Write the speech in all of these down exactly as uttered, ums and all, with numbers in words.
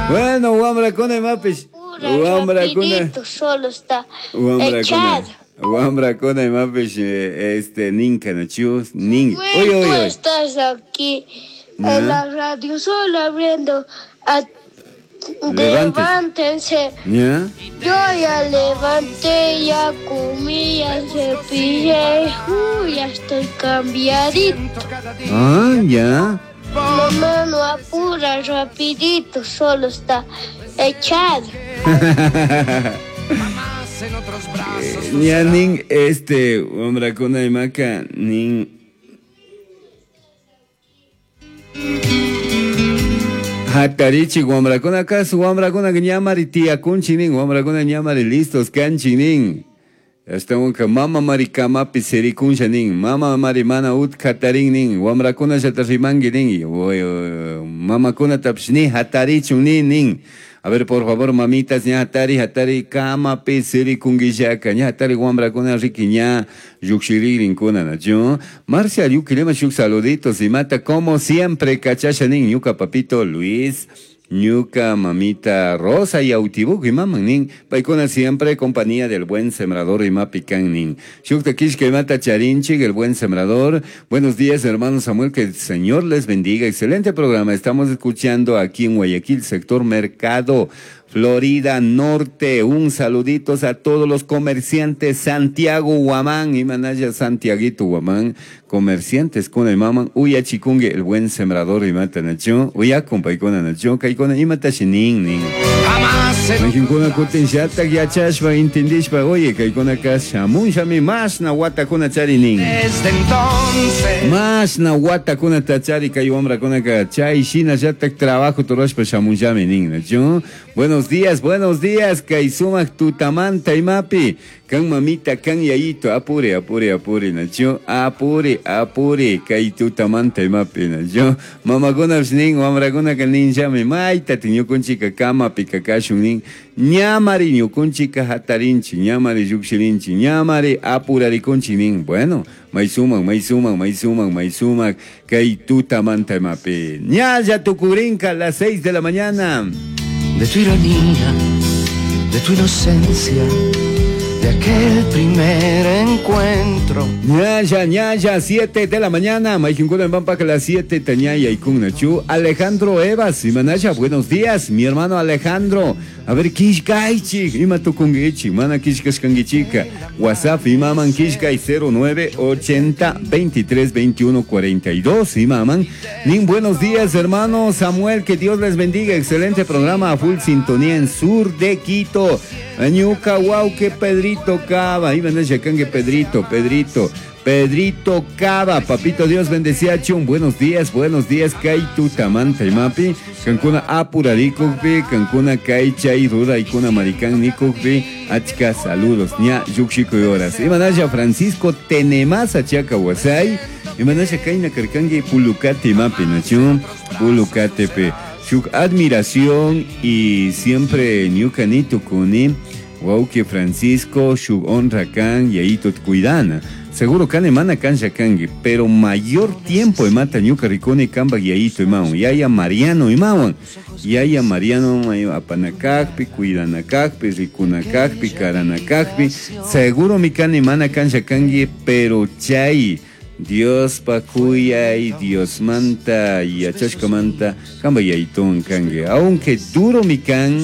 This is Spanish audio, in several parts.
Bueno, Wambra con el mapis. Wambra con el. Solo está echado. Wambra con el mapis, este, Ninka, ¿no? Chus, Nin. Oye, oye, oye. Tú estás aquí en la radio solo abriendo a... Levántense. ¿Ya? Yo ya levanté, ya comí, ya cepillé. Uy, ya estoy cambiadito. Ah, ya. Mamá, no apura, rapidito, solo está echado. Ya, nin, este, hombre, con la maca, nin. Hatarichi, guambracona cas, guambracona ñamari tia kunchinin, guambracona ñamari listos canchinin. Estamos que mama maricama piseri kunchanin, mama marimana ut katarin, guambracona chatarrimanginin, mama kuna tapshni hatarichi nin. A ver, por favor, mamitas, ña hatari, hatari, kama, peseri, kungillaka, ña hatari, guambracona, riquiña, yuxiririn, kuna, ¿no? Marcia, yuquilema, shuk, saluditos, y mata, como siempre, cachachanin, yuca, papito, Luis, ñuca, mamita, Rosa, y autibuk, y mamanin, paicona, siempre, compañía del buen sembrador, y mapicanin. Shuk, taquish, que mata, charinchi, el buen sembrador. Buenos días, hermano Samuel, que el Señor les bendiga. Excelente programa, estamos escuchando aquí en Guayaquil, sector Mercado, Florida Norte. Un saluditos a todos los comerciantes, Santiago Huamán, y manaya Santiaguito Huamán, comerciantes con el maman, uya chikungue, el buen sembrador, y mata nacho, uya compa y con nacho, caicona y mata shinin, nin. Imagín con la potenciata, ya chashva, entendishpa, oye, caicona casa, munchame más na wata con chari nin. Desde entonces, más na wata con tachari, cayuambra con acá, chay, shina, ya te trabajo, torospa, shamunjame nin, nacho. Buenos días, buenos días, Kaisumak tutamanta y mapi. Can mamita, can yayito, apure, apure, apure, nacho, apure, apure, kay tutamanta y mapi, nacho. Mamagona vsning, mamragona kanin llame, maita, tiño con chica kama, pikakashunin, ñamari, ño con chica hatarinchi, ñamari, yuxilinchi, ñamari, apurari con chinin. Bueno, maisumak, maisumak, maisumak, maisumak, kay tutamanta y mapi. Ñaya tu cubrinca, las seis de la mañana. de tu ironía, de tu inocencia, de aquel primer encuentro. Ñaya, ñaya, siete de la mañana, Maijincuno en Pampa que las siete, Tañaya y Kunnachu. Alejandro Evas, y Manaya, buenos días, mi hermano Alejandro. A ver, Kishkaichi, ima tu kungichi, mana Kishkashkangichika. WhatsApp, imaman Kishkai cero nueve ochenta veintitrés veintiuno cuarenta y dos, imaman. Nin, buenos días, hermano Samuel, que Dios les bendiga. Excelente programa, a full sintonía en sur de Quito. Añuca, wow, que Pedrito Cava, iban a que Pedrito, Pedrito. Pedrito Cava, papito Dios bendecía chum, buenos días, buenos días, Kai Tutamanta y Mapi, Cancuna Apurarikukbi, Cancuna Kai Chay Ruda y Kuna Maricán Nikukbi, Achka, saludos, Nia Yuxiko y horas. Imanaya Francisco Tenemasa Chaca Wasai, Imanaya Kaina Karkangi Pulucate Mapi, Nachum, Pulucate Pe, Shuk admiración y siempre Ñucanito Kuni, Wauke Francisco, Shuk honra can y ahí tot cuidana. Seguro que emana cancha cangue, pero mayor tiempo emata ñuca ricone camba guiaito emao, y haya Mariano emao, y haya Mariano apanacacpi, cuidanacacpi, ricunacacpi, caranacacpi, seguro mi can emana cancha cangue, pero chay, Dios pacuya y Dios manta y achashka manta, camba guiaito cangue, aunque duro mi can,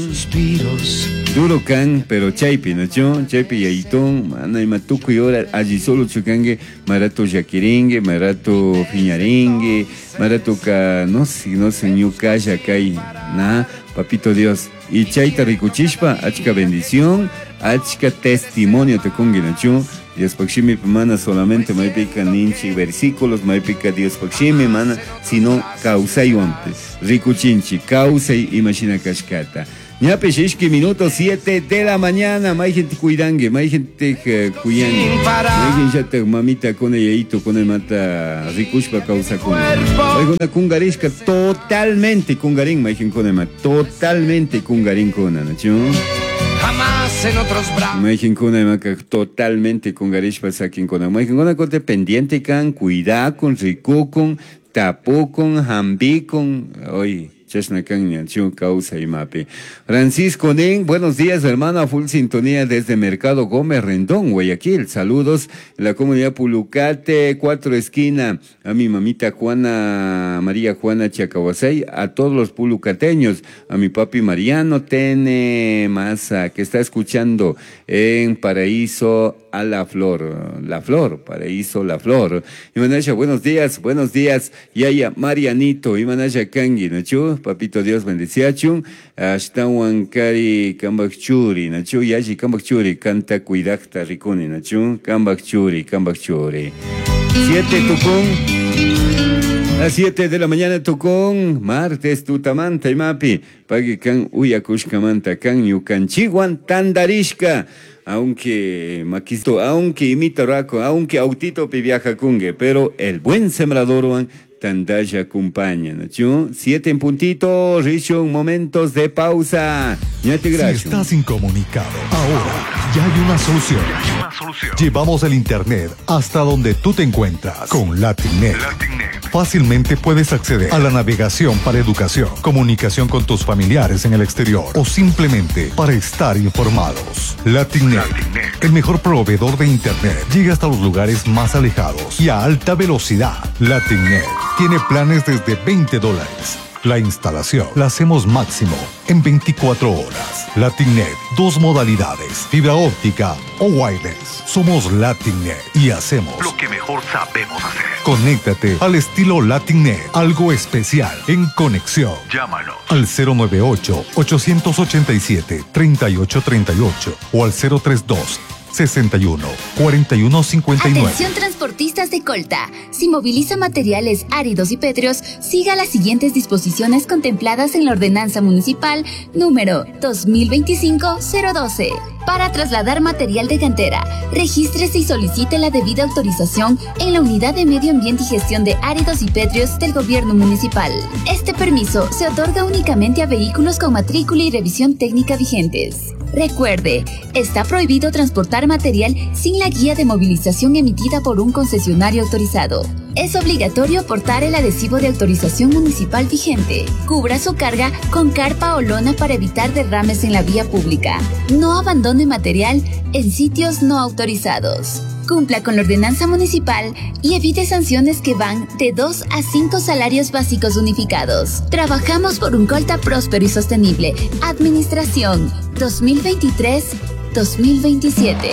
duro can, pero chaypi, ¿no? Chaypi yaitón, mana y matuco y ahora allí solo chucangue, marato yaquiringue, marato piñaringue, marato ca, no sé, no sé, ñucaya cay, na, papito Dios. Y chayta ricuchishpa, achka bendición, achka testimonio te congue, ¿no? Dios pakshimi mana solamente me pica ninchi versículos, me pica Dios pakshimi mana, sino causa y onte, ricuchinchi, causa y imagina cascata. Ñape shishki minutos siete de la mañana, may gente cuidangue, may gente cuyangue, may gente mamita con el yaito, con el mata rikushpa causa con hay una kungarishka totalmente kungarín, may gente con el mata totalmente kungarín con anacho. Jamás en otros brazos. May gente con el mata totalmente kungarishpa sakin con el may gente con el cote pendiente can, cuida con rico con tapo con jambi con, oye. Chasnacan, Chu, Causa y Mapi. Francisco Nen, buenos días, hermano, a full sintonía desde Mercado Gómez Rendón, Guayaquil. Saludos, en la comunidad Pulucate, Cuatro Esquina, a mi mamita Juana, María Juana Chacahuasay, a todos los pulucateños, a mi papi Mariano Tene Masa, que está escuchando en Paraíso a la Flor, La Flor, Paraíso La Flor. Imanaya, buenos días, buenos días, Yaya Marianito, Imanaya Kangi, Nachu, papito Dios bendeciachun, hasta Huancari Cambachuri, Nachu, Yaji Cambachuri, canta cuidacta ricuni, Nachu, Cambachuri, Cambachuri. Siete Tucún. A las siete de la mañana Tucún, martes Tutamanta y Mapi, Pagui Can Uyakushkamanta Can Yucanchiguan Tandarishka. Aunque Maquisto, aunque imita Raco, aunque autito piviaja cungue, pero el buen sembrador Juan Tandaya acompaña, ¿no? Siete en puntito, Rishon, momentos de pausa. Ya te gracias. Si estás incomunicado, ahora ya hay una solución. Ya hay una solución. Llevamos el internet hasta donde tú te encuentras con Latinnet. Latinnet. Fácilmente puedes acceder a la navegación para educación, comunicación con tus familiares en el exterior o simplemente para estar informados. Latinnet, Latinnet, el mejor proveedor de internet, llega hasta los lugares más alejados y a alta velocidad. Latinnet tiene planes desde veinte dólares. La instalación la hacemos máximo en veinticuatro horas. Latinnet, dos modalidades, fibra óptica o wireless. Somos Latinnet y hacemos lo que mejor sabemos hacer. Conéctate al estilo Latinnet, algo especial en conexión. Llámanos al cero nueve ocho, ocho ocho siete, tres ocho tres ocho o al cero tres dos, sesenta y uno, cuarenta y uno cincuenta y nueve. Atención transportistas de Colta. Si moviliza materiales áridos y pétreos, siga las siguientes disposiciones contempladas en la Ordenanza Municipal número dos mil veinticinco cero doce. Para trasladar material de cantera, regístrese y solicite la debida autorización en la Unidad de Medio Ambiente y Gestión de Áridos y Pétreos del Gobierno Municipal. Este permiso se otorga únicamente a vehículos con matrícula y revisión técnica vigentes. Recuerde, está prohibido transportar material sin la guía de movilización emitida por un concesionario autorizado. Es obligatorio portar el adhesivo de autorización municipal vigente. Cubra su carga con carpa o lona para evitar derrames en la vía pública. No abandone material en sitios no autorizados. Cumpla con la ordenanza municipal y evite sanciones que van de dos a cinco salarios básicos unificados. Trabajamos por un Colta próspero y sostenible. Administración dos mil veintitrés dos mil veintisiete.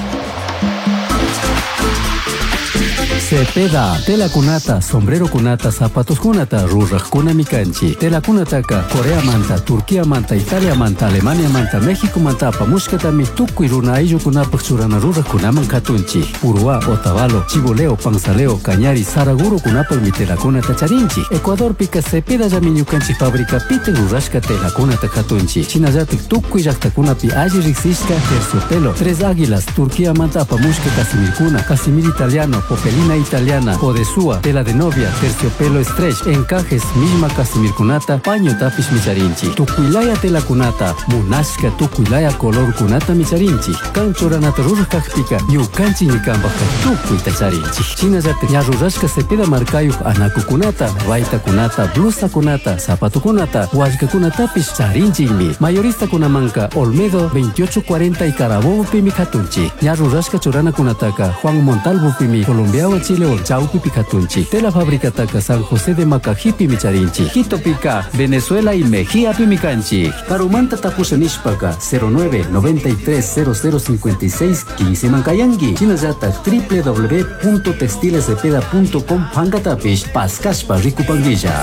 Cepeda, tela kunata, sombrero kunata, zapatos kunata, rurrak kuna mikanchi. Tela kunataka, Corea manta, Turquía manta, Italia manta, Alemania manta, México manta, pamushkatami, tukui runa ayllu kunapak churana rurrak kunaman katunchi. Urua, Otavalo, Chiboleo, Panzaleo, Cañari, Saraguro kunapak mi tela kunata charinchi. Ecuador pika Cepeda yaminyukanchi fabrica pite rurashka tela kunata katunchi. Chinayatik tukui yakta kunapi ayi riksishka, terciopelo, tres águilas, Turquía manta, pamushka casimir kuna, casimir italiano, popelina italiana, Odesúa, tela de novia, terciopelo stretch, encajes, misma casimir kunata, paño tapish micharinchi. Tukuilaya tela kunata, munashka tukuilaya color kunata micharinchi. Kanchoranata rurkakpika, yukanchi nikambaka tukui tacharinchi. Chinayate ñarurashka Cepeda markayuk anaku kunata, vaita kunata, blusa kunata, zapato kunata, washka kunatapish charinchimi. Mayorista kunamanka, Olmedo veintiocho cuarenta y Carabobo pimi katunchi. Ñarurashka chorana kunataka, Juan Montalvo pimi, Colombiawa Chile ol chaupi picatunchi. Tela fábrica taca San José de Macajipi micharinchi. Quito pica, Venezuela y Mejía pimicanchi. Carumanta tapusanishpaka cero nueve, noventa y tres, cero cero cincuenta y seis, quince mancayangi. Chinayata w w w punto textilecepeda punto com hangatapish, Pascashpa Ricupanguilla.